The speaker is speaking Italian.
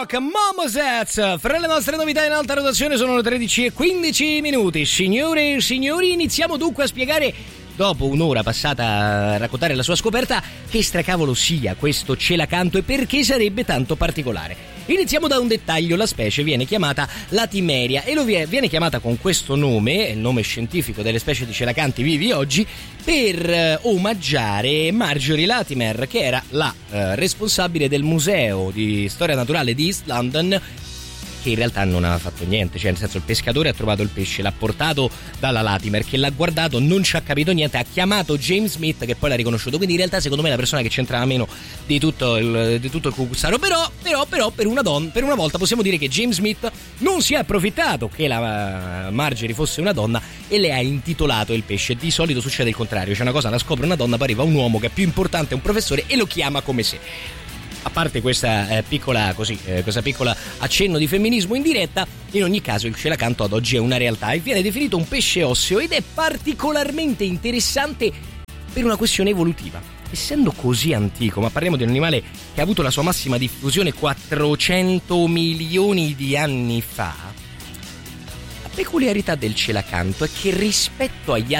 Rock, Momosets. Fra le nostre novità in alta rotazione sono le 13:15. Signore e signori, iniziamo dunque a spiegare, dopo un'ora passata a raccontare la sua scoperta, che stracavolo sia questo celacanto e perché sarebbe tanto particolare. Iniziamo da un dettaglio: la specie viene chiamata Latimeria e viene chiamata con questo nome, il nome scientifico delle specie di celacanti vivi oggi, per omaggiare Marjorie Latimer, che era la responsabile del museo di storia naturale di East London, che in realtà non aveva fatto niente, cioè nel senso il pescatore ha trovato il pesce, l'ha portato dalla Latimer che l'ha guardato, non ci ha capito niente, ha chiamato James Smith che poi l'ha riconosciuto, quindi in realtà secondo me è la persona che c'entrava meno di tutto il cucuzzaro, però per una volta possiamo dire che James Smith non si è approfittato che la Marjorie fosse una donna e le ha intitolato il pesce. Di solito succede il contrario, c'è una cosa, la scopre una donna, poi arriva un uomo che è più importante, un professore, e lo chiama come se. A parte questa piccola accenno di femminismo in diretta, in ogni caso il celacanto ad oggi è una realtà e viene definito un pesce osseo ed è particolarmente interessante per una questione evolutiva. Essendo così antico, ma parliamo di un animale che ha avuto la sua massima diffusione 400 milioni di anni fa, la peculiarità del celacanto è che rispetto agli